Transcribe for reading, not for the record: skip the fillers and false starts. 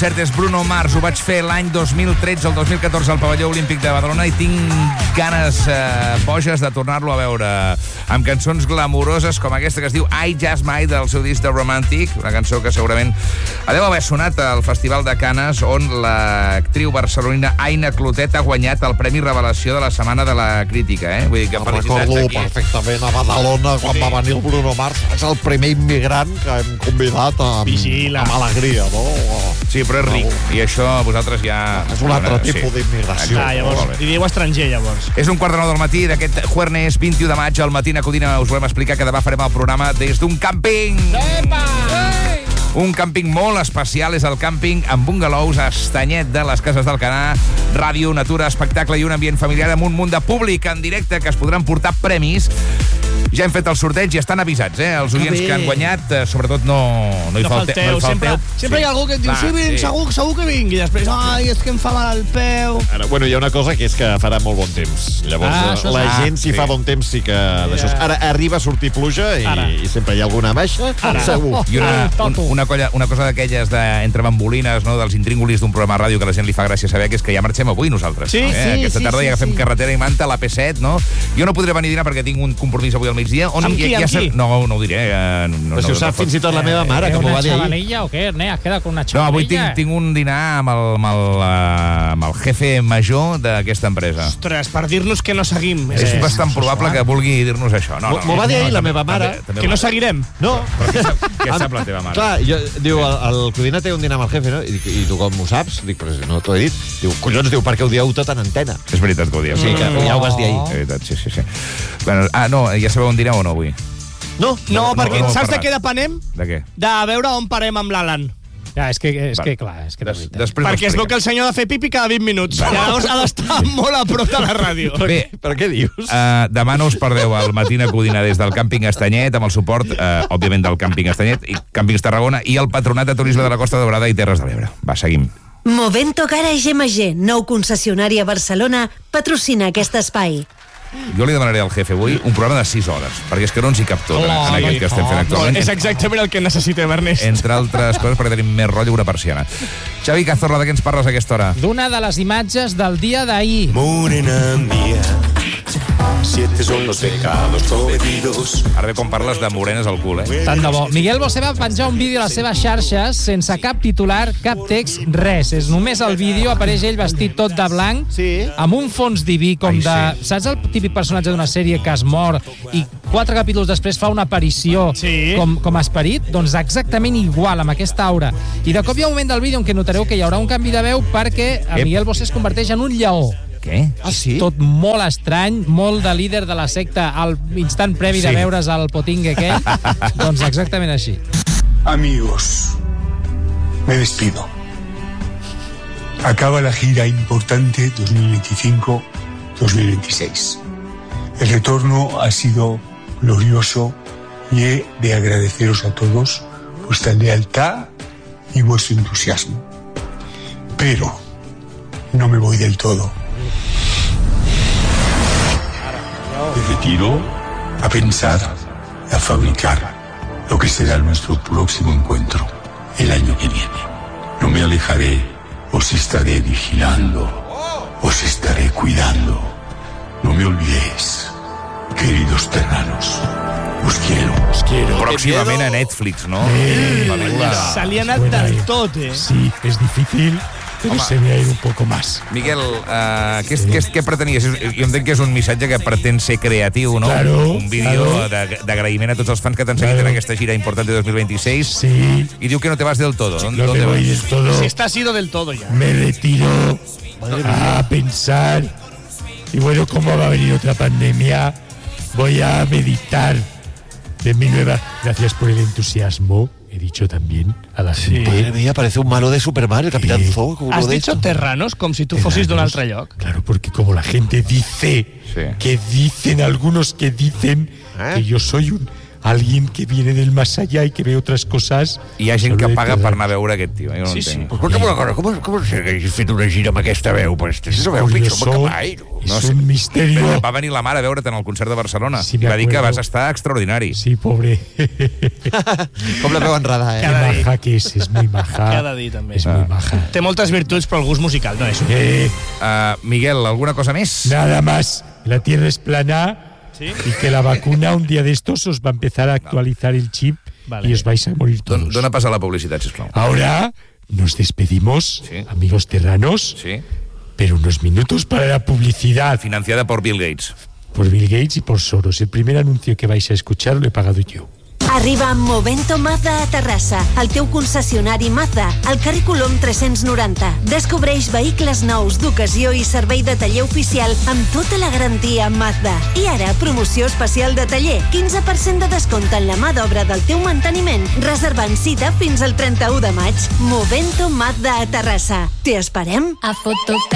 concert és Bruno Mars. Ho vaig fer l'any 2013 o el 2014 al Pavelló Olímpic de Badalona i tinc ganes boges de tornar-lo a veure amb cançons glamuroses com aquesta que es diu I Just Might, del seu disc de Romantic, una cançó que segurament deu haver sonat al Festival de Canes, on l'actriu barcelonina Aina Clotet ha guanyat el Premi Revelació de la Setmana de la Crítica. Vull dir que felicitats recordo aquí. perfectament a Badalona quan va venir el Bruno Mars. És el primer immigrant que hem convidat amb alegria, no? Sí, però és ric, i això vosaltres ja... És un altre tipus d'immigració. Llavors, li diu estranger, llavors. És 1:45 del matí d'aquest jueves 21 de maig, al Matí Codina us volem explicar que demà farem el programa des d'un càmping. Epa! Un càmping molt especial, és el càmping amb bungalows a Estanyet de les Cases d'Alcanar. Ràdio, natura, espectacle i un ambient familiar amb un munt de públic en directe que es podran portar premis. Ja hem fet el sorteig i estan avisats, Els oients que han guanyat, sobretot no hi falteu. Sempre hi ha algú que et diu, sí, vinc, segur que vinc, i després, és que em fa mal el peu. Ara, bueno, hi ha una cosa que és que farà molt bon temps. Llavors, la gent, si fa bon temps, sí que... Ara arriba a sortir pluja i sempre hi ha alguna baixa, segur. I una cosa d'aquelles d'entre bambolines, dels intríngulis d'un programa de ràdio que a la gent li fa gràcia saber, que és que ja marxem avui nosaltres. Aquesta tarda ja agafem carretera i manta, la P7, no? Jo no podré venir a dinar perquè tinc un compromís avui al migdia. Amb qui? No ho diré. Però si ho sap fins i tot la meva mare, que m'ho va dir ahir. ¿Una chavalilla o qué, Ernest? ¿Has quedado con una No, chavalilla? avui tinc un dinar amb el jefe major d'aquesta empresa. Ostres, per dir-nos que no seguim. És bastant probable que vulgui dir-nos això. M'ho va dir ahir la meva mare. Que no seguirem. No. Què sap la teva mare? Clar, diu, el Codina té un dinar amb el jefe, no? I tu com ho saps? Dic, però no t'ho he dit. Diu, collons, perquè ho dieu tot en antena. És veritat que ho dieu. Sí, que ja ho vas dir ahir. És veritat, sí. Bueno, no, ja sabeu on direu o no avui? No, perquè saps de què depenem? De què? De veure on parem amb l'Alan. Ja, és que clar, és que... Perquè es veu que el senyor ha de fer pipi cada 20 minuts. Llavors ha d'estar molt a prop de la ràdio. Bé, però què dius? Demà no us perdeu el Matí Codina des del càmping Estanyet, amb el suport, òbviament, del càmping Estanyet i Càmpings Tarragona i el Patronat de Turisme de la Costa Daurada i Terres de l'Ebre. Va, seguim. Movento Garage MG, nou concessionari a Barcelona, patrocina aquest espai. Jo li demanaré al jefe avui un programa de 6 hores, perquè és que no ens hi cap tot en aquest que estem fent actualment. És exactament el que necessitem, Ernest. Entre altres coses, perquè tenim més rotllo que una persiana. Xavi Cazorla, de què ens parles a aquesta hora? D'una de les imatges del dia d'ahir. Morena mía, 7 son los pecados cometidos. Ara bé, quan parles de morenes al cul, Tant de bo. Miguel Bosé va penjar un vídeo a les seves xarxes sense cap titular, cap text, res. És només el vídeo, apareix ell vestit tot de blanc, amb un fons diví com de... Saps el típic personatge d'una sèrie que es mor i 4 capítols després fa una aparició com a esperit? Doncs exactament igual, amb aquesta aura. I de cop hi ha un moment del vídeo en què notareu que hi haurà un canvi de veu perquè Miguel Bosé es converteix en un lleó. Què? Sí? Tot molt estrany, molt de líder de la secta al instant previ de veure's al potingue aquell. Doncs exactament així. Amigos, me despido. Acaba la gira importante 2025-2026. El retorno ha sido glorioso y he de agradeceros a todos vuestra lealtad y vuestro entusiasmo. Pero no me voy del todo. Me retiro a pensar, a fabricar lo que será nuestro próximo encuentro el año que viene. No me alejaré, os estaré vigilando, os estaré cuidando. No me olvidéis, queridos terranos. Us quiero. Pròximament a Netflix, no? Se li ha anat del tot, Sí, es difícil, pero se ve a ir un poco más. Miguel, què pretenies? Jo entenc que és un missatge que pretén ser creatiu, no? Claro, un vídeo d'agraïment a tots els fans que t'han seguit en aquesta gira important de 2026. Sí. I diu que no te vas del todo. No me voy del todo. Si estás ido del todo ya. Me retiro a pensar. Y bueno, como va a venir otra pandemia, voy a meditar de mi nueva... Gracias por el entusiasmo. He dicho también a la gente. Madre mía, parece un malo de Superman, el Capitán Zod. ¿Has dicho terranos como si tú fossis d'un altre lloc? Claro, porque como la gente dice, que dicen algunos que dicen que yo soy un alguien que viene del más allá y que ve otras cosas. Hi ha gent que paga per anar a veure aquest tio, jo no entenc. Escolta'm una cosa, com és que hagis fet una gira amb aquesta veu? És una veu pitjor que mai. És un misterio. Va venir la mare a veure't en el concert de Barcelona. Sí, I va dir que vas estar extraordinari. Sí, pobre. Com la veu enredar, Qué maja que és muy maja. Què ha de dir, també? És muy maja. Té moltes virtuts, però el gust musical no és un... Miguel, alguna cosa més? Nada más. La Tierra es plana. ¿Sí? Y que la vacuna un día de estos os va a empezar a actualizar el chip y os vais a morir todos. Dona pas a la publicitat, sisplau. Ahora nos despedimos, amigos terranos, pero unos minutos para la publicidad. Financiada por Bill Gates. Por Bill Gates y por Soros. El primer anuncio que vais a escuchar lo he pagado yo. Arriba Movento Mazda a Terrassa, el teu concessionari Mazda, al carrer Colom 390. Descobreix vehicles nous d'ocasió i servei de taller oficial amb tota la garantia Mazda. I ara, promoció especial de taller, 15% de descompte en la mà d'obra del teu manteniment, reservant cita fins al 31 de maig. Movento Mazda a Terrassa. T'hi esperem? A foto